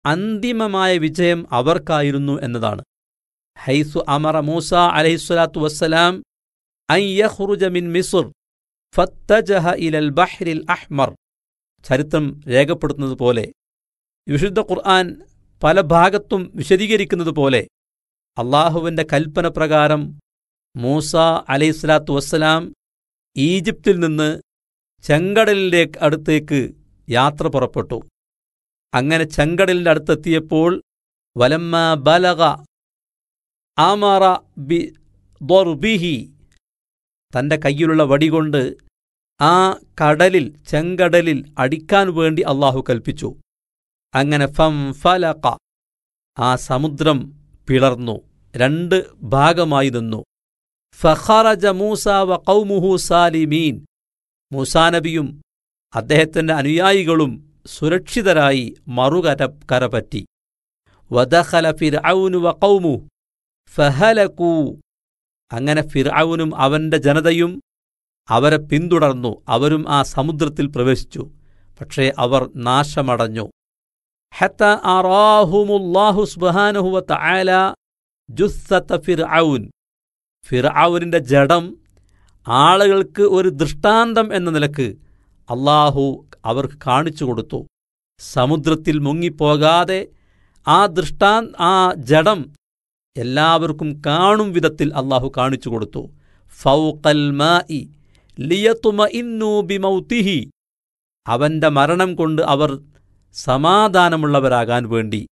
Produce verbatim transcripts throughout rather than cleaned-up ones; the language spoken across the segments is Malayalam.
അന്തിമമായ വിജയം അവർക്കായിരുന്നു എന്നതാണ്. ഹൈസു അമറ മൂസ അലൈഹിസ്സലാത്തു വസ്സലാം അൻ യഖ്റുജ മിൻ മിസ്ർ ഫത്തജഹ ഇലൽ ബഹ്രിൽ അഹ്മർ. ചരിത്രം രേഖപ്പെടുത്തുന്നത് പോലെ, വിശുദ്ധ ഖുർആൻ പല ഭാഗത്തും വിശദീകരിക്കുന്നത് പോലെ, അള്ളാഹുവിൻ്റെ കൽപ്പന പ്രകാരം മൂസ അലൈഹിസ്സലാത്തു വസ്സലാം ഈജിപ്തിൽ നിന്ന് ചെങ്കടലിൻ്റെ അടുത്തേക്ക് യാത്ര പുറപ്പെട്ടു. അങ്ങനെ ചെങ്കടലിൻ്റെ അടുത്തെത്തിയപ്പോൾ വലമ്മ ബലഗ അമറ ബി ദർബിഹി, തൻ്റെ കയ്യിലുള്ള വടികൊണ്ട് ആ കടലിൽ, ചെങ്കടലിൽ അടിക്കാൻ വേണ്ടി അള്ളാഹു കൽപ്പിച്ചു. അങ്ങനെ ഫം ഫലക, ആ സമുദ്രം പിളർന്നു, രണ്ട് ഭാഗമായി നിന്നു. ഫഖറജ മൂസ വ ഖൗമുഹു സാലിമീൻ, മൂസാ നബിയും അദ്ദേഹത്തിൻ്റെ അനുയായികളും സുരക്ഷിതരായി മറുകര കരപറ്റി. വദഖല ഫിർഔനു വ ഖൗമുഹു ഫഹലകൂ, അങ്ങനെ ഫിർഔനും അവൻ്റെ ജനതയും അവരെ പിന്തുടർന്നു. അവരും ആ സമുദ്രത്തിൽ പ്രവേശിച്ചു, പക്ഷേ അവർ നാശമടഞ്ഞു. ഹത്ത അറാഹുമുല്ലാഹു സുബ്ഹാനഹു വ തആല ജുസ്സത ഫിർഔൻ, ഫിർഔനിൻ്റെ ജഡം ആളുകൾക്ക് ഒരു ദൃഷ്ടാന്തം എന്ന നിലക്ക് അള്ളാഹു അവർക്ക് കാണിച്ചു കൊടുത്തു. സമുദ്രത്തിൽ മുങ്ങിപ്പോകാതെ ആ ദൃഷ്ടാ ആ ജഡം എല്ലാവർക്കും കാണും വിധത്തിൽ അള്ളാഹു കാണിച്ചു കൊടുത്തു. ഫൗഖൽ മാഇ ലിയത്മഇന്നു ബിമൗതിഹി, അവൻ്റെ മരണം കൊണ്ട് അവർ സമാധാനമുള്ളവരാകാൻ വേണ്ടി.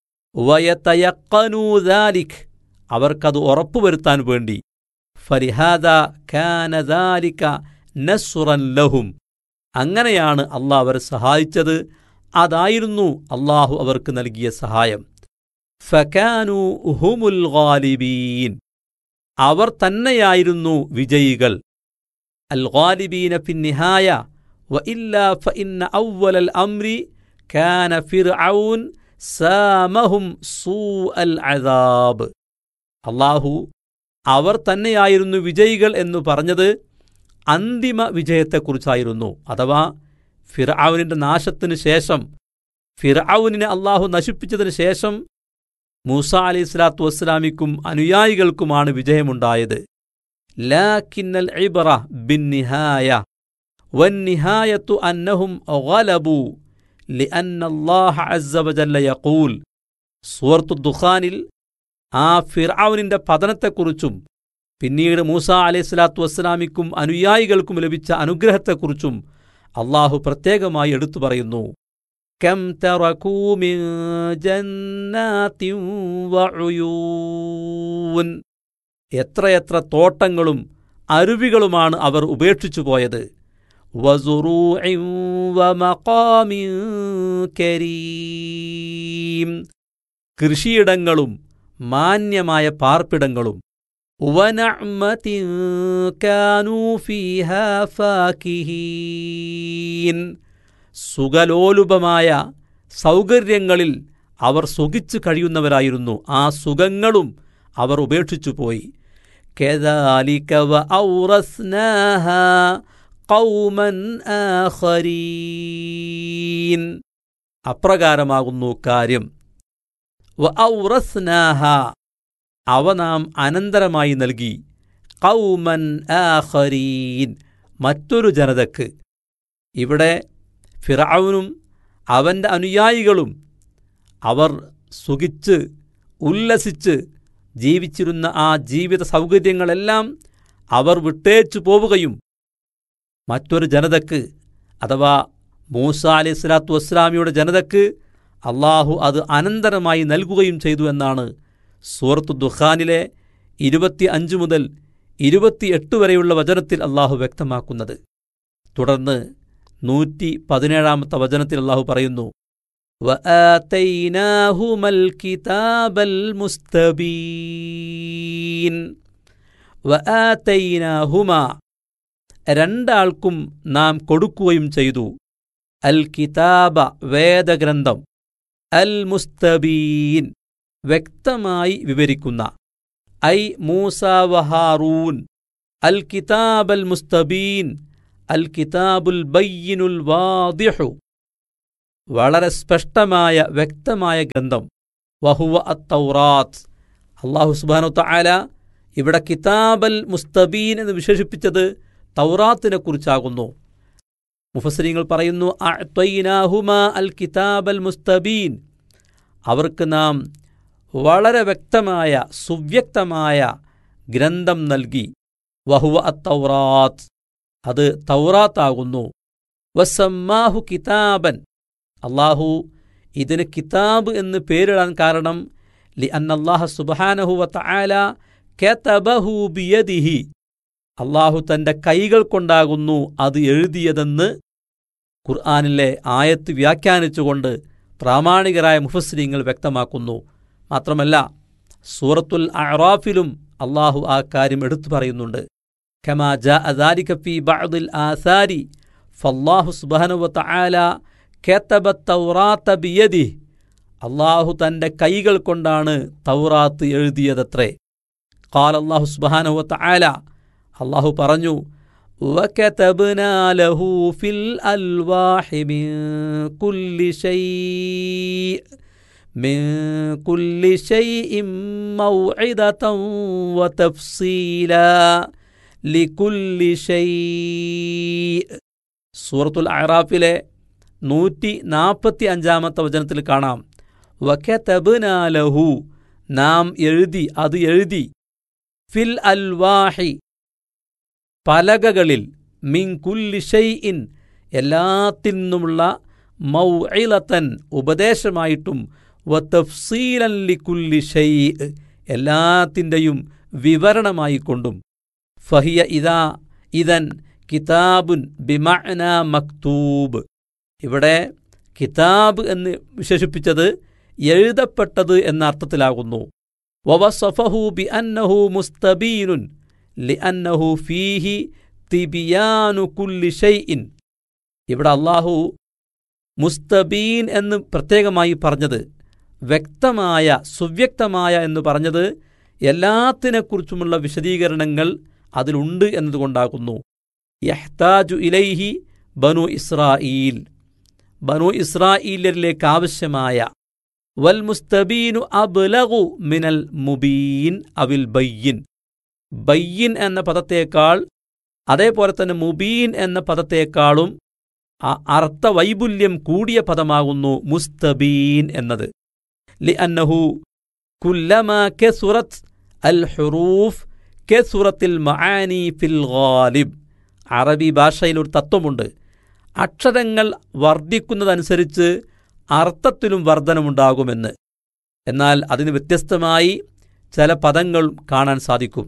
വയതയഖനൂ ദാലിക്, അവർക്കത് ഉറപ്പുവരുത്താൻ വേണ്ടി. ഫലിഹാദ കാന ദാലിക നസ്റൻ ലഹും, അങ്ങനെയാണ് അള്ളാഹു അവരെ സഹായിച്ചത്. അതായിരുന്നു അള്ളാഹു അവർക്ക് നൽകിയ സഹായം. ഫകാനൂ ഹുമുൽ ഗാലിബീൻ, അവർ തന്നെയായിരുന്നു വിജയികൾ. അൽ ഗാലിബീന ഫിന്നിഹായ വഇല്ലാ ഫഇന്ന അവ്വലൽ അംരി കാന ഫിർഔൻ സാമഹും സൂഅൽ അദാബ്. അള്ളാഹു അവർ തന്നെയായിരുന്നു വിജയികൾ എന്നു പറഞ്ഞത് അന്തിമ വിജയത്തെക്കുറിച്ചായിരുന്നു. അഥവാ ഫിർഔനിൻ്റെ നാശത്തിനു ശേഷം, ഫിർഔനിനെ അള്ളാഹു നശിപ്പിച്ചതിന് ശേഷം മൂസ അലൈഹി സ്വലാത്തു വസ്സലാമിക്കും അനുയായികൾക്കുമാണ് വിജയമുണ്ടായത്. ലാകിന്നൽ ഇബ്റ ബിന്നിഹായ വന്നിഹായത്തു അന്നഹും ഗലബു ലിഅന്നല്ലാഹ അസ്സ വജല്ല യഖൂൽ. സൂറത്തു ദുഖാനിൽ ആ ഫിർഔനിൻ്റെ പതനത്തെക്കുറിച്ചും പിന്നീട് മൂസ അലൈഹി സ്വലാത്തു വസ്സലാമിക്കും അനുയായികൾക്കും ലഭിച്ച അനുഗ്രഹത്തെക്കുറിച്ചും അള്ളാഹു പ്രത്യേകമായി എടുത്തു പറയുന്നു. കം തറകൂ മിൻ ജന്നാതിൻ വഉയൂൻ, എത്രയെത്ര തോട്ടങ്ങളും അരുവികളുമാണ് അവർ ഉപേക്ഷിച്ചു പോയത്. വസുറൂഇൻ വമഖാമിൻ കരീം, കൃഷിയിടങ്ങളും മാന്യമായ പാർപ്പിടങ്ങളും. വനഅ്മതിൻ കാനൂ ഫീഹാ ഫാകിഹീൻ, സുഖലോലുപമായ സൗകര്യങ്ങളിൽ അവർ സുഖിച്ചു കഴിയുന്നവരായിരുന്നു. ആ സുഖങ്ങളും അവർ ഉപേക്ഷിച്ചുപോയി. കദാലിക വഔറസ്നാഹാ ഖൗമൻ ആഖരീൻ, അപ്രകാരമാകുന്നു കാര്യം. വഔറസ്നാഹാ, അവ നാം അനന്തരമായി നൽകി. ഖൗമൻ ആഖരീൻ, മറ്റൊരു ജനതക്ക്. ഇവിടെ ഫിർഔനും അവൻ്റെ അനുയായികളും അവർ സുഖിച്ച് ഉല്ലസിച്ച് ജീവിച്ചിരുന്ന ആ ജീവിത സൗകര്യങ്ങളെല്ലാം അവർ വിട്ടേച്ചു പോവുകയും മറ്റൊരു ജനതക്ക്, അഥവാ മൂസ അലൈഹി സ്വലാത്തു വസ്സലാമിയുടെ ജനതക്ക് അള്ളാഹു അത് അനന്തരമായി നൽകുകയും ചെയ്തു എന്നാണ് സൂറത്തു ദുഖാനിലെ ഇരുപത്തി അഞ്ച് മുതൽ ഇരുപത്തിയെട്ട് വരെയുള്ള വചനത്തിൽ അള്ളാഹു വ്യക്തമാക്കുന്നത്. തുടർന്ന് നൂറ്റി പതിനേഴാമത്തെ വചനത്തിൽ അള്ളാഹു പറയുന്നു, വആതൈനാഹുമൽ കിതാബൽ മുസ്തബീൻ. വആതൈനാഹുമാ, രണ്ടാൾക്കും നാം കൊടുക്കുകയും ചെയ്തു. അൽ കിതാബ, വേദഗ്രന്ഥം. അൽ മുസ്തബീൻ, വ്യക്തമായി വിവരിക്കുന്ന. ഐ മൂസ വഹാറൂൻ. അൽ കിതാബൽ മുസ്തബീൻ, അൽ കിതാബുൽ ബയ്യിനുൽ വാദിഹു. വളരെ സ്പഷ്ടമായ വ്യക്തമായ ഗ്രന്ഥം. വഹുവ അത്തൗറാത്ത്. അല്ലാഹു സുബ്ഹാനഹു വതആല ഇവിടെ കിതാബൽ മുസ്തബീൻ എന്ന് വിശേഷിപ്പിച്ചത് തൗറാത്തിനെ കുറിച്ചാകുന്നു. മുഫസ്സിരീങ്ങൾ പറയുന്നു, അഅ്തൈനാഹുമാ അൽ കിതാബൽ മുസ്തബീൻ, അവർക്ക് നാം വളരെ വ്യക്തമായ സുവ്യക്തമായ ഗ്രന്ഥം നൽകി. വഹുവ അത്തൗറാത്ത്, അത് തൗറാത്താകുന്നു. വസമ്മാഹു കിതാബൻ, അല്ലാഹു ഇതിന് കിതാബ് എന്ന് പേരിടാൻ കാരണം ലിഅന്നല്ലാഹ സുബ്ഹാനഹു വതആല കതബഹു ബിയദിഹി, അല്ലാഹു തൻ്റെ കൈകൾ കൊണ്ടാകുന്നു അത് എഴുതിയതെന്ന് ഖുർആനിലെ ആയത്ത് വ്യാഖ്യാനിച്ചുകൊണ്ട് പ്രാമാണികരായ മുഫസ്സിരീങ്ങൾ വ്യക്തമാക്കുന്നു. മാത്രമല്ല സൂറത്തുൽ അഅറാഫിലും അല്ലാഹു ആ കാര്യം എടുത്തു പറയുന്നുണ്ട്. കമാ ജാഅ ദാലിക ഫീ ബഅദിൽ ആസാരി ഫല്ലാഹു സുബ്ഹാനഹു വതആല കതബ തൗറാത്ത ബിയദിഹി, അല്ലാഹു തൻ്റെ കൈകൾ കൊണ്ടാണ് തൗറാത്ത് എഴുതിയതത്രേ. ഖാല അല്ലാഹു സുബ്ഹാനഹു വതആല, അല്ലാഹു പറഞ്ഞു, വകതബ്നാ ലഹു ഫിൽ അൽവാഹി മിൻ കുല്ലി ശൈഇ മിൻ കുല്ലി ശൈഇൻ മൗഇദതൻ വതഫ്സീലാ ലികുല്ലി ശൈഇ. സൂറത്തുൽ അഅറാഫിലെ നൂറ്റി നാൽപ്പത്തി അഞ്ചാമത്തെ വചനത്തിൽ കാണാം, വകതബ്നാ ലഹു, നാം എഴുതി, അത് എഴുതി, ഫിൽ അൽവാഹി, പലകകളിൽ, മിൻ കുല്ലി ശൈഇൻ, എല്ലാത്തിൽ നിന്നുമുള്ള, മൗഇലതൻ, ഉപദേശമായിട്ടും, വതഫ്സീലൻ ലികുല്ലി ശൈഇ, എല്ലാത്തിൻ്റെയും വിവരണമായിക്കൊണ്ടും. ഫഹിയ ഇദാ ഇദൻ കിതാബുൻ ബിമഅന മക്തൂബ്, ഇവിടെ കിതാബ് എന്ന് വിശേഷിപ്പിച്ചത് എഴുതപ്പെട്ടത് എന്ന അർത്ഥത്തിലാകുന്നു. വവസഫഹു ബിഅന്നഹു മുസ്തബീനുൻ ലിഅന്നഹു ഫീഹി തിബിയാനു കുല്ലി ശൈഇൻ, ഇവിടെ അല്ലാഹു മുസ്തബീൻ എന്ന് പ്രത്യേകമായി പറഞ്ഞത്, വ്യക്തമായ സുവ്യക്തമായ എന്ന് പറഞ്ഞത് എല്ലാത്തിനെക്കുറിച്ചുമുള്ള വിശദീകരണങ്ങൾ അതിലുണ്ട് എന്നതുകൊണ്ടാകുന്നു. യഹ്താജു ഇലൈഹി ബനു ഇസ്രായീൽ, ബനു ഇസ്രായീലിലേക്ക് ആവശ്യമായ. വൽ മുസ്തബീനു അബ്ലഗു മിനൽ മുബീൻ അവിൽ ബയ്യിൻ, ബയ്യിൻ എന്ന പദത്തേക്കാൾ അതേപോലെ തന്നെ മുബീൻ എന്ന പദത്തേക്കാളും അർത്ഥവൈപുല്യം കൂടിയ പദമാകുന്നു മുസ്തബീൻ എന്നത്. ലിഅന്നഹു കുല്ലമാ കസുറത് അൽ ഹുറൂഫ് കസുറത്തിൽ മആനി ഫിൽ ഗാലിബ്. അറബി ഭാഷയിൽ ഒരു തത്വമുണ്ട്, അക്ഷരങ്ങൾ വർദ്ധിക്കുന്നതനുസരിച്ച് അർത്ഥത്തിലും വർധനമുണ്ടാകുമെന്ന്. എന്നാൽ അതിന് വ്യത്യസ്തമായി ചില പദങ്ങൾ കാണാൻ സാധിക്കും.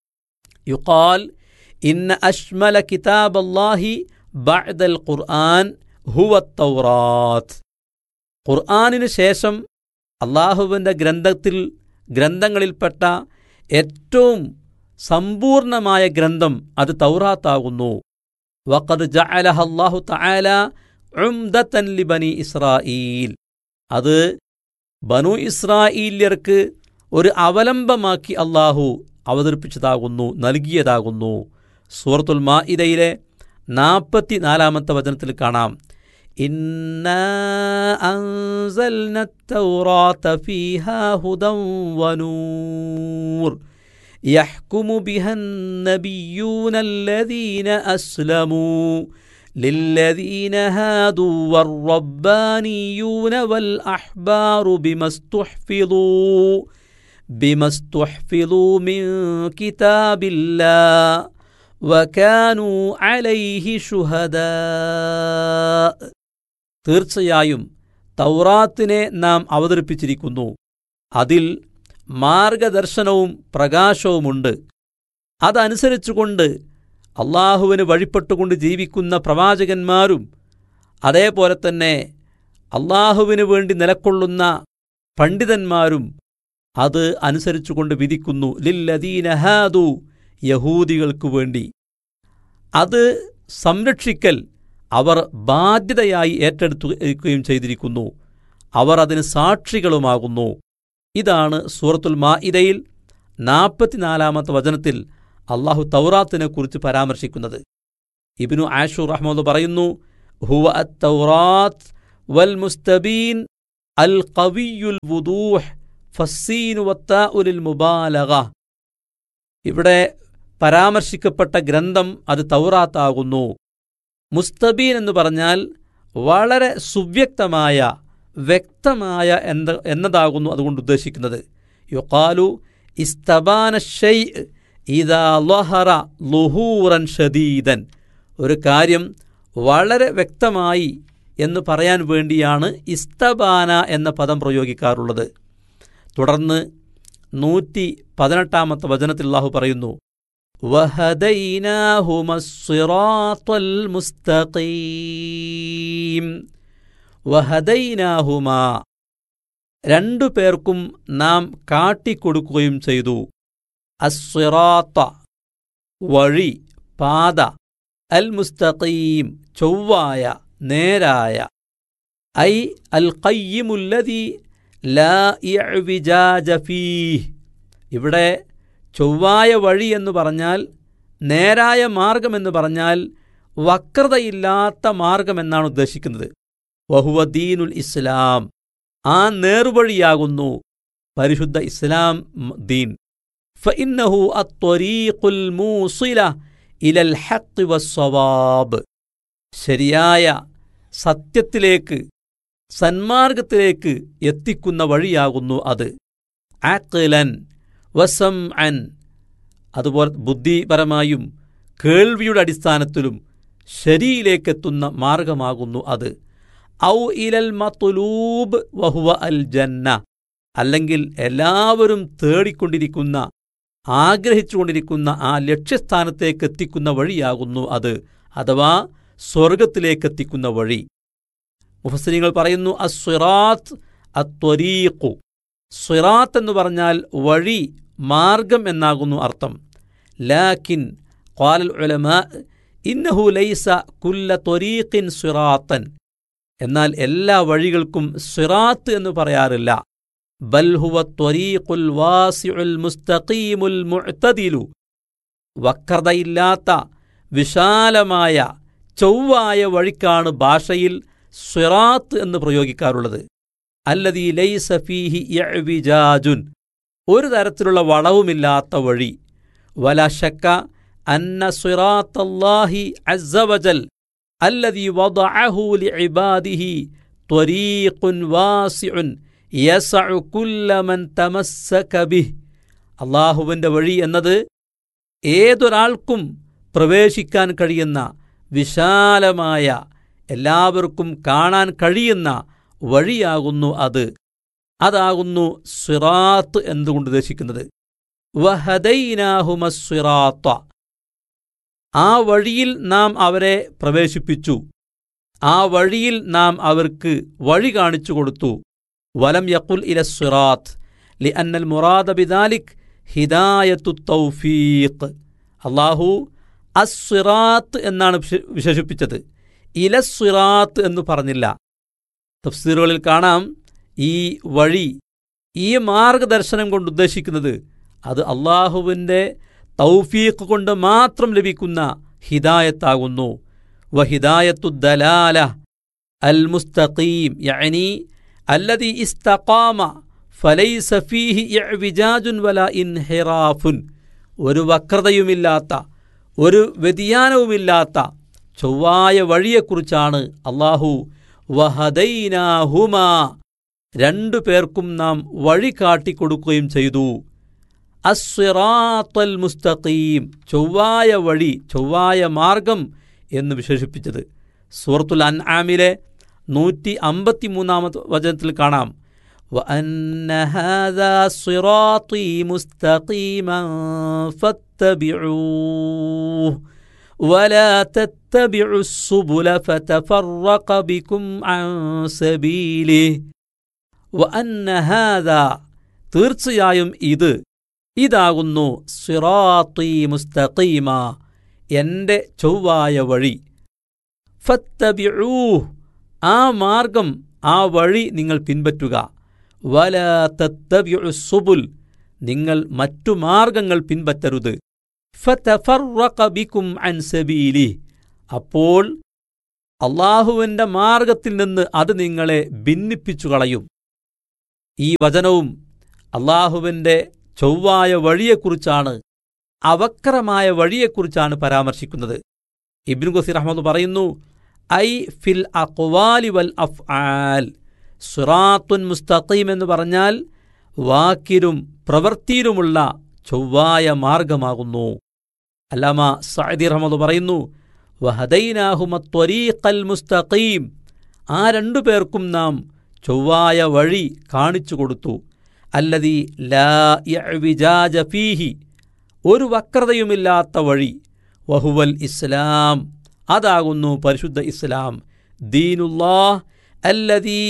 യുഖാൽ ഇന്ന അശ്മല കിതാബല്ലാഹി ബഅദൽ ഖുർആൻ ഹുവ തൗറാത്ത്. ഖുർആനിന് ശേഷം അല്ലാഹുവിൻ്റെ ഗ്രന്ഥത്തിൽ ഗ്രന്ഥങ്ങളിൽപ്പെട്ട ഏറ്റവും സമ്പൂർണമായ ഗ്രന്ഥം അത് തൗറാത്താകുന്നു. വഖദ് ജഅലഹ അല്ലാഹു തആല ഉംദതൻ ലിബനി ഇസ്രായീൽ, അത് ബനു ഇസ്രായീല്യർക്ക് ഒരു അവലംബമാക്കി അല്ലാഹു അവതരിപ്പിച്ചതാകുന്നു, നൽകിയതാകുന്നു. സൂറത്തുൽ മാഇദയിലെ നാൽപ്പത്തി നാലാമത്തെ വചനത്തിൽ കാണാം, ഇന്നാ അൻസൽന തൗറാത ഫീഹാ ഹുദൻ വനൂർ യഹ്കുമു ബിഹൻ നബിയ്യൂനല്ലദീന അസ്ലമൂ للذين هادوا والربانيون والأحبار بما استحفظوا بما استحفظوا من كتاب الله وكانوا عليه شهداء. തീർച്ചയായും തൗറാത്തിനെ നാം അവതരിപ്പിച്ചിരിക്കുന്നു, അതിൽ മാർഗദർശനവും പ്രകാശവുമുണ്ട്. അതനുസരിച്ചുകൊണ്ട് അള്ളാഹുവിന് വഴിപ്പെട്ടുകൊണ്ട് ജീവിക്കുന്ന പ്രവാചകന്മാരും അതേപോലെ തന്നെ അള്ളാഹുവിന് വേണ്ടി നിലക്കൊള്ളുന്ന പണ്ഡിതന്മാരും അത് അനുസരിച്ചുകൊണ്ട് വിധിക്കുന്നു. ലില്ലദീന ഹാദു, യഹൂദികൾക്കു വേണ്ടി. അത് സംരക്ഷിക്കൽ അവർ ബാധ്യതയായി ഏറ്റെടുക്കുകയും ചെയ്തിരിക്കുന്നു. അവർ അതിന് സാക്ഷികളുമാകുന്നു. ഇതാണ് സൂറത്തുൽ മാഇദയിൽ നാൽപ്പത്തിനാലാമത്തെ വചനത്തിൽ അള്ളാഹു തൗറാത്തിനെ കുറിച്ച് പരാമർശിക്കുന്നത്. ഇബ്നു ആഷൂർ റഹ്മത്തുള്ളാഹി പറയുന്നു, ഹുവ അത്തൗറാത്ത് വൽ മുസ്തബീൻ അൽ ഖവിയുൽ വുദൂഹ് ഫസ്സീനു വത്താഉ ലിൽ മുബാലഗ. ഇവിടെ പരാമർശിക്കപ്പെട്ട ഗ്രന്ഥം അത് തൗറാത്താകുന്നു. മുസ്തബീൻ എന്ന് പറഞ്ഞാൽ വളരെ സുവ്യക്തമായ, വ്യക്തമായ എന്ത എന്നതാകുന്നു അതുകൊണ്ട് ഉദ്ദേശിക്കുന്നത്. യുഖാലു ഇസ്തബാന ശൈഅ് ഇദാ ലഹറ ളുഹൂറൻ ഷദീദൻ. ഒരു കാര്യം വളരെ വ്യക്തമായി എന്ന് പറയാൻ വേണ്ടിയാണ് ഇസ്തബാന എന്ന പദം പ്രയോഗിക്കാറുള്ളത്. തുടർന്ന് നൂറ്റി പതിനെട്ടാമത്തെ വചനത്തിൽ അല്ലാഹു പറയുന്നു, വഹദൈനാഹുമസ്സിറാത്തൽ മുസ്തഖീം. വഹദൈനാഹുമാ, രണ്ടു പേർക്കും നാം കാട്ടിക്കൊടുക്കുകയും ചെയ്തു. അസ്സിറാത്ത, വഴി, പാത. അൽ മുസ്തഖീം, ചൊവ്വായ, നേരായ. ഐ അൽ ഖയ്യിമുല്ലദീ ലാ ഇഅ്വിജാജ ഫീഹ്. ഇവിടെ ചൊവ്വായ വഴി എന്ന് പറഞ്ഞാൽ, നേരായ മാർഗമെന്ന് പറഞ്ഞാൽ വക്രതയില്ലാത്ത മാർഗമെന്നാണ് ഉദ്ദേശിക്കുന്നത്. വഹുവ ദീനുൽ ഇസ്ലാം, ആ നേർവഴിയാകുന്നു പരിശുദ്ധ ഇസ്ലാം ദീൻ. ഫഇന്നഹു അത്വരീഖുൽ മൂസില ഇലൽ ഹഖ് വസ്സവാബ്. ശരിയായ സത്യത്തിലേക്ക്, സന്മാർഗത്തിലേക്ക് എത്തിക്കുന്ന വഴിയാകുന്നു അത്. അഖ്ലൻ വസംഅൻ, അതുപോലെ ബുദ്ധിപരമായും കേൾവിയുടെ അടിസ്ഥാനത്തിലും ശരിയിലേക്കെത്തുന്ന മാർഗമാകുന്നു അത്. ഔ ഇലൽ മത്ലൂബ് വഹുവ അൽ ജന്ന, അല്ലെങ്കിൽ എല്ലാവരും തേടിക്കൊണ്ടിരിക്കുന്ന, ആഗ്രഹിച്ചുകൊണ്ടിരിക്കുന്ന ആ ലക്ഷ്യസ്ഥാനത്തേക്ക് എത്തിക്കുന്ന വഴിയാകുന്നു അത്, അഥവാ സ്വർഗത്തിലേക്കെത്തിക്കുന്ന വഴി. മുഫസ്സിരീങ്ങൾ പറയുന്നു, അസ്സിറാത്ത് അത്വരീഖു. സിറാത്ത് എന്ന് പറഞ്ഞാൽ വഴി, മാർഗം എന്നാകുന്നു അർത്ഥം. ലാകിൻ ഖാലൽ ഉലമാ ഇന്നഹു ലൈസ കുല്ല ത്വരീഖിൻ സിറാത്തൻ. എന്നാൽ എല്ലാ വഴികൾക്കും സിറാത്ത് എന്ന് പറയാറില്ല. ബൽ ഹുവ ത്വരീഖുൽ വാസിഉൽ മുസ്തഖീമുൽ മുഅ്തദിലു. വക്രതയില്ലാത്ത വിശാലമായ ചൊവ്വായ വഴിക്കാണ് ഭാഷയിൽ സിറാത്ത് എന്ന് പ്രയോഗിക്കാറുള്ളത്. അല്ലദീ ലൈസ ഫീഹി ഇഅ്വിജാജുൻ, ഒരു തരത്തിലുള്ള വളവുമില്ലാത്ത വഴി. വലാ ശക്ക അന്ന സിറാത്തല്ലാഹി അസ്സ വജൽ അല്ലദീ വദഅഹു ലിഇബാദിഹി ത്വരീഖുൻ വാസിഉൻ യസ്ഉ കുല്ല മൻ തമസ്സക ബിഹ്. അല്ലാഹുവിൻ്റെ വഴി എന്നത് ഏതൊരാൾക്കും പ്രവേശിക്കാൻ കഴിയുന്ന, വിശാലമായ, എല്ലാവർക്കും കാണാൻ കഴിയുന്ന വഴിയാകുന്നു അത്. അതാകുന്നു സിറാത്ത് എന്നുകൊണ്ട് ഉദ്ദേശിക്കുന്നത്. വഹദൈനാഹുമസ്സിറാത്ത, ആ വഴിയിൽ നാം അവരെ പ്രവേശിപ്പിച്ചു, ആ വഴിയിൽ നാം അവർക്ക് വഴി കാണിച്ചു കൊടുത്തു. വലം യഖുൽ ഇല സിറാത്ത് ലിഅന്നൽ മുറാദ ബിദാലിക് ഹിദായത്തു തൗഫീഖ്. അല്ലാഹു അസ്സിറാത്ത് എന്നാണ് വിശേഷിപ്പിച്ചത്, ഇലസ്സിറാത്ത് എന്ന് പറഞ്ഞില്ല. തഫ്സീറുകളിൽ കാണാം, ഈ വഴി, ഈ മാർഗദർശനം കൊണ്ട് ഉദ്ദേശിക്കുന്നത് അത് അള്ളാഹുവിൻ്റെ തൗഫീഖ് കൊണ്ട് മാത്രം ലഭിക്കുന്ന ഹിദായത്താകുന്നു. വഹിദായത്തു ദലാല അൽ മുസ്തഖീം യഅനി അല്ലദീ ഇസ്തഖാമ ഫലൈസ ഫീഹി ഇഅ്വിജാജുൻ വലാ ഇൻഹിറാഫുൻ. ഒരു വക്രതയുമില്ലാത്ത, ഒരു വ്യതിയാനവുമില്ലാത്ത ചൊവ്വായ വഴിയെക്കുറിച്ചാണ് അല്ലാഹു വഹദൈനാഹുമാ, രണ്ടു പേർക്കും നാം വഴി കാട്ടിക്കൊടുക്കുകയും ചെയ്തു. അസ്സിറാത്തൽ മുസ്തഖീം, ചൊവ്വായ വഴി, ചൊവ്വായ മാർഗം എന്ന് വിശേഷിപ്പിച്ചത്. സൂറത്തുൽ അൻആമിലെ നൂറ്റി അമ്പത്തി മൂന്നാമത്തെ വചനത്തിൽ കാണാം, വഅന്ന ഹാദാ സിറാത്തീ മുസ്തഖീമൻ ഫത്തബിഊഹു വലാ തത്തബിഉസ് സുബുല ഫതഫറഖ ബികും അൻ സബീലിഹി വഅന്ന ഹാദാ, തീർച്ചയായും ഇത്, ഇതാകുന്നു സിറാത്തീ മുസ്തഖീമ, എൻ്റെ ചൊവ്വായ വഴി. ഫത്തബിഊഹു, ആ മാർഗം, ആ വഴി നിങ്ങൾ പിൻപറ്റുക. വലാ തത്തബിഉസ് സുബുൽ, നിങ്ങൾ മറ്റു മാർഗങ്ങൾ പിൻപറ്റരുത്. ഫതഫറഖ ബികും അൻ സബീലിഹി, അപ്പോൾ അള്ളാഹുവിൻ്റെ മാർഗത്തിൽ നിന്ന് അത് നിങ്ങളെ ഭിന്നിപ്പിച്ചു കളയും. ഈ വചനവും അള്ളാഹുവിൻ്റെ ചൊവ്വായ വഴിയെക്കുറിച്ചാണ്, അവക്രമായ വഴിയെക്കുറിച്ചാണ് പരാമർശിക്കുന്നത്. ഇബ്നു കസീർ റഹ്മത്തുള്ളാഹി പറയുന്നു, ഐ ഫിൽ അഖ്വാലി വൽ അഫ്ആൽ. സിറാത്തുൻ മുസ്തഖീം എന്ന് പറഞ്ഞാൽ വാക്കിലും പ്രവൃത്തിയിലുമുള്ള ചൊവ്വായ മാർഗമാകുന്നു. അല്ലാമ സഅദി റഹ്മത്തുള്ളാഹി പറയുന്നു, വഹദൈനാഹുമ ത്വരീഖൽ മുസ്തഖീം. ആ രണ്ടു പേർക്കും നാം ചൊവ്വായ വഴി കാണിച്ചു കൊടുത്തു. അല്ലദീ ലാ ഇഅ്വിജാജ ഫീഹി, ഒരു വക്രതയുമില്ലാത്ത വഴി. വഹുവൽ ഇസ്ലാം, അതാകുന്നു പരിശുദ്ധ ഇസ്ലാം. ദീനുല്ലാഹ് അല്ലദീ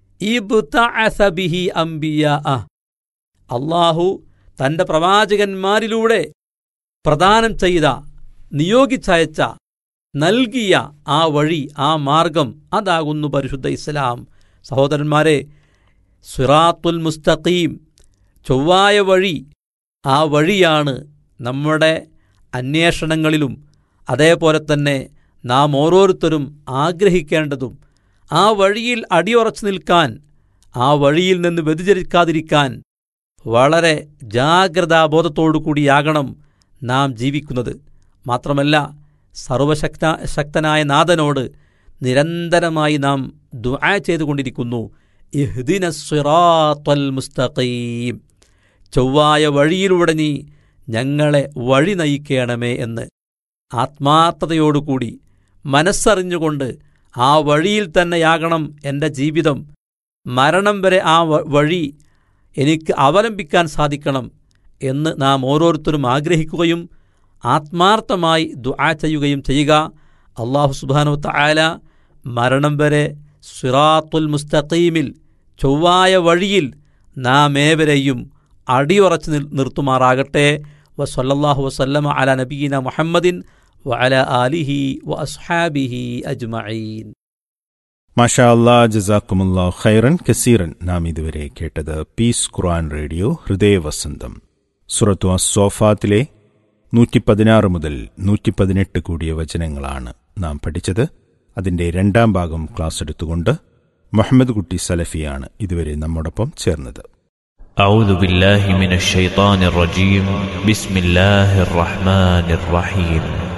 ഇബ്തഅസ ബിഹി അംബിയാഅ, അല്ലാഹു തൻ്റെ പ്രവാചകന്മാരിലൂടെ പ്രദാനം ചെയ്ത, നിയോഗിച്ചയച്ച, നൽകിയ ആ വഴി, ആ മാർഗം, അതാകുന്നു പരിശുദ്ധ ഇസ്ലാം. സഹോദരന്മാരെ, സിറാത്തുൽ മുസ്തഖീം, ചൊവ്വായ വഴി, ആ വഴിയാണ് നമ്മുടെ അന്വേഷണങ്ങളിലും അതേപോലെ തന്നെ നാം ഓരോരുത്തരും ആഗ്രഹിക്കേണ്ടതും. ആ വഴിയിൽ അടിയുറച്ചു നിൽക്കാൻ, ആ വഴിയിൽ നിന്ന് വ്യതിചലിക്കാതിരിക്കാൻ വളരെ ജാഗ്രതാബോധത്തോടു കൂടിയാകണം നാം ജീവിക്കുന്നത്. മാത്രമല്ല, സർവശക്ത ശക്തനായ നാഥനോട് നിരന്തരമായി നാം ദുആ ചെയ്തുകൊണ്ടിരിക്കുന്നു, ഇഹ്ദിനസ് സിറാത്തൽ മുസ്തഖീം, ചൊവ്വായ വഴിയിലൂടെ നീ ഞങ്ങളെ വഴി നയിക്കണമേ എന്ന് ആത്മാർത്ഥതയോടുകൂടി മനസ്സറിഞ്ഞുകൊണ്ട് ആ വഴിയിൽ തന്നെയാകണം എൻ്റെ ജീവിതം, മരണം വരെ ആ വഴി എനിക്ക് അവലംബിക്കാൻ സാധിക്കണം എന്ന് നാം ഓരോരുത്തരും ആഗ്രഹിക്കുകയും ആത്മാർത്ഥമായി ദുആ ചെയ്യുകയും ചെയ്യുക. അല്ലാഹു സുബ്ഹാനഹു വ തആല മരണം വരെ സിറാത്തുൽ മുസ്തഖീമിൽ, ചൊവ്വായ വഴിയിൽ നാം ഏവരെയും അടിയുറച്ച് നിർത്തുമാറാകട്ടെ. വസല്ലല്ലാഹു വസല്ലമ അലാ നബിയിന മുഹമ്മദിൻ വഅലാ ആലിഹി വഅസ്ഹാബിഹി അജ്മഈൻ. മാഷാ അല്ലാഹ്, ജസാക്കുമുല്ലാഹു ഖൈറൻ കസീറൻ. നാം ഇതുവരെ കേട്ടത് പീസ് ഖുർആൻ റേഡിയോ ഹൃദയവസന്തം. സൂറത്തു അസ്സോഫാത്തിലെ നൂറ്റി പതിനാറ് മുതൽ നൂറ്റി പതിനെട്ട് കൂടിയ വചനങ്ങളാണ് നാം പഠിച്ചത്. അതിൻ്റെ രണ്ടാം ഭാഗം ക്ലാസ് എടുത്തുകൊണ്ട് മുഹമ്മദ് കുട്ടി സലഫിയാണ് ഇതുവരെ നമ്മോടൊപ്പം ചേർന്നത്. أعوذ بالله من الشيطان الرجيم. بسم الله الرحمن الرحيم.